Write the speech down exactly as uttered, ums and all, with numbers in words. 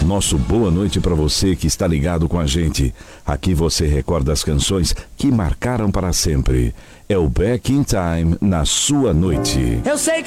nosso boa noite para você que está ligado com a gente. Aqui você recorda as canções que marcaram para sempre. É o Back in Time na sua noite. Eu sei que